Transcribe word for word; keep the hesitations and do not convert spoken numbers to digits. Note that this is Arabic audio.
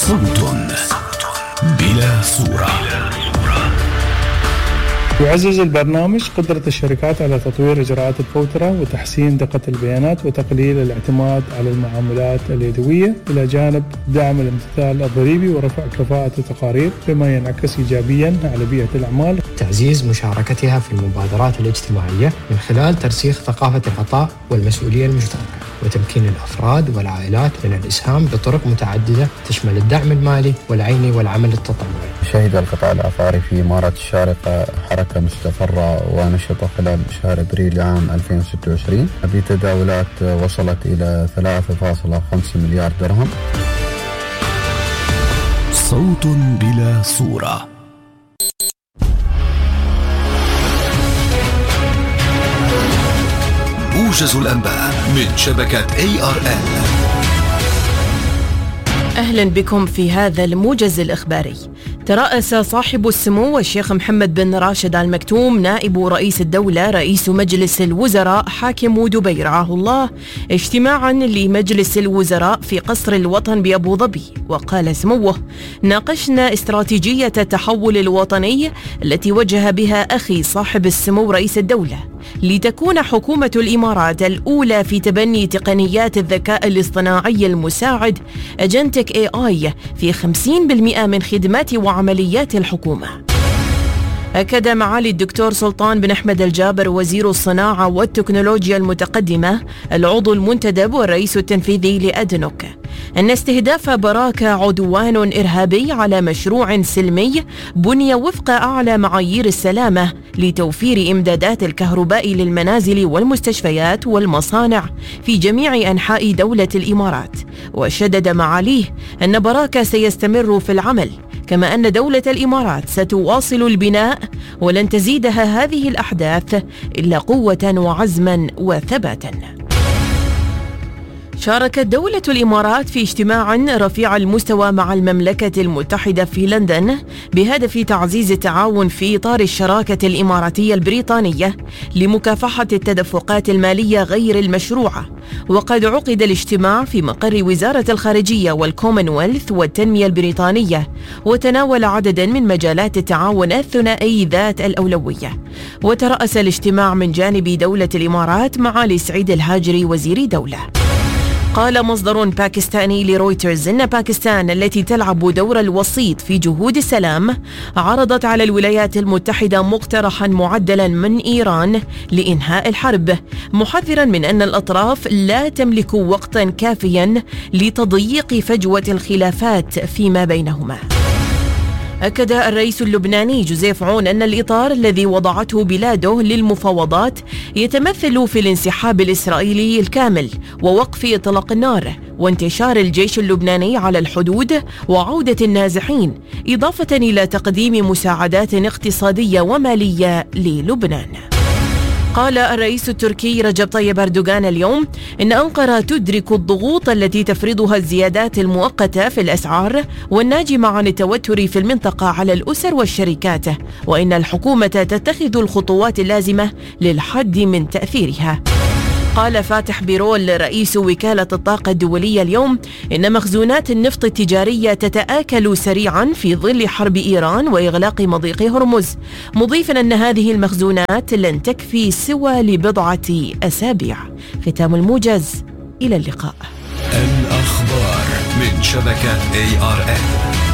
صوت بلا صورة. يعزز البرنامج قدرة الشركات على تطوير إجراءات الفوترة وتحسين دقة البيانات وتقليل الاعتماد على المعاملات اليدوية، إلى جانب دعم الامتثال الضريبي ورفع كفاءة التقارير، بما ينعكس إيجابيا على بيئة الأعمال. تعزيز مشاركتها في المبادرات الاجتماعية من خلال ترسيخ ثقافة العطاء والمسؤولية المشتركة، وتمكين الأفراد والعائلات من الإسهام بطرق متعددة تشمل الدعم المالي والعيني والعمل التطوعي. شهد القطاع العقاري في إمارات الشارقة حركة مستقرة ونشطة خلال شهر أبريل عام ألفين وستة وعشرين بتداولات وصلت إلى ثلاثة فاصلة خمسة مليار درهم. صوت بلا صورة. موجز الأنباء من شبكة إيه آر إل. أهلا بكم في هذا الموجز الإخباري. ترأس صاحب السمو الشيخ محمد بن راشد آل مكتوم نائب رئيس الدولة رئيس مجلس الوزراء حاكم دبي رعاه الله اجتماعا لمجلس الوزراء في قصر الوطن بأبو ظبي، وقال سموه: ناقشنا استراتيجية التحول الوطني التي وجه بها أخي صاحب السمو رئيس الدولة لتكون حكومة الإمارات الأولى في تبني تقنيات الذكاء الاصطناعي المساعد أجنتك إيه آي في خمسين بالمئة من خدمات وعمليات الحكومة. أكد معالي الدكتور سلطان بن أحمد الجابر وزير الصناعة والتكنولوجيا المتقدمة العضو المنتدب والرئيس التنفيذي لأدنوك أن استهداف براكة عدوان إرهابي على مشروع سلمي بني وفق أعلى معايير السلامة لتوفير إمدادات الكهرباء للمنازل والمستشفيات والمصانع في جميع أنحاء دولة الإمارات. وشدد معاليه أن براكة سيستمر في العمل، كما أن دولة الإمارات ستواصل البناء ولن تزيدها هذه الأحداث إلا قوة وعزما وثباتا. شاركت دولة الإمارات في اجتماع رفيع المستوى مع المملكة المتحدة في لندن بهدف تعزيز التعاون في إطار الشراكة الإماراتية البريطانية لمكافحة التدفقات المالية غير المشروعة. وقد عقد الاجتماع في مقر وزارة الخارجية والكومنولث والتنمية البريطانية، وتناول عددا من مجالات التعاون الثنائي ذات الأولوية. وترأس الاجتماع من جانب دولة الإمارات معالي سعيد الهاجري وزير دولة. قال مصدر باكستاني لرويترز إن باكستان التي تلعب دور الوسيط في جهود السلام عرضت على الولايات المتحدة مقترحا معدلا من إيران لإنهاء الحرب، محذرا من أن الأطراف لا تملك وقتا كافيا لتضييق فجوة الخلافات فيما بينهما. أكد الرئيس اللبناني جوزيف عون أن الإطار الذي وضعته بلاده للمفاوضات يتمثل في الانسحاب الإسرائيلي الكامل ووقف إطلاق النار وانتشار الجيش اللبناني على الحدود وعودة النازحين، إضافة إلى تقديم مساعدات اقتصادية ومالية للبنان. قال الرئيس التركي رجب طيب أردوغان اليوم إن أنقرة تدرك الضغوط التي تفرضها الزيادات المؤقتة في الأسعار والناجمة عن التوتر في المنطقة على الأسر والشركات، وإن الحكومة تتخذ الخطوات اللازمة للحد من تأثيرها. قال فاتح بيرول رئيس وكالة الطاقة الدولية اليوم إن مخزونات النفط التجارية تتآكل سريعا في ظل حرب إيران وإغلاق مضيق هرمز، مضيفا أن هذه المخزونات لن تكفي سوى لبضعة أسابيع. ختام الموجز، إلى اللقاء. الأخبار من شبكة إيه آر إل.